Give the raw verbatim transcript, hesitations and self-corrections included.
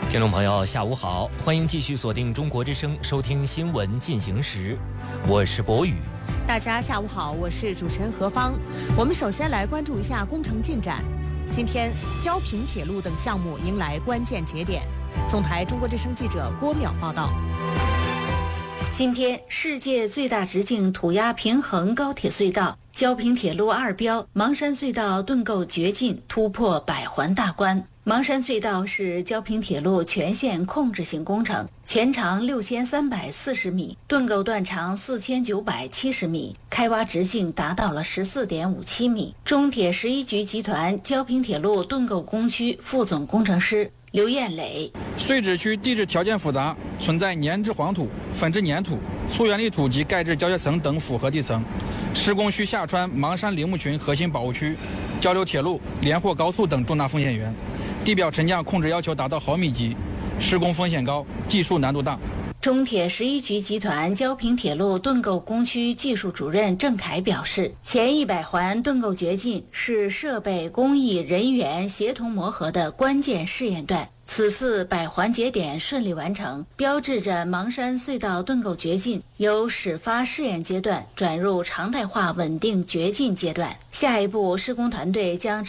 听众朋友，下午好，欢迎继续锁定中国之声，收听新闻进行时，我是博宇。 大家下午好，我是主持人何芳。我们首先来关注一下工程进展。今天，胶平铁路等项目迎来关键节点。总台中国之声记者郭淼报道。 今天，世界最大直径土压平衡高铁隧道胶平铁路二标邙山隧道盾构掘进突破百环大关。邙山隧道是胶平铁路全线控制性工程，全长六千三百四十米，盾构段长四千九百七十米，开挖直径达到了十四点五七米。中铁十一局集团胶平铁路盾构工区副总工程师刘艳磊： 碎址区地质条件复杂，存在粘质黄土、粉质粘土、粗圆砾土及钙质胶结层等复合地层。施工需下穿邙山林木群核心保护区、交流铁路、连霍高速等重大风险源。地表沉降控制要求达到毫米级，施工风险高，技术难度大。 中铁十一局集团胶平铁路盾构工区技术主任郑凯表示，前一百环盾构掘进是设备、工艺、人员协同磨合的关键试验段。此次百环节点顺利完成，标志着邙山隧道盾构掘进由始发试验阶段转入常态化稳定掘进阶段。下一步，施工团队将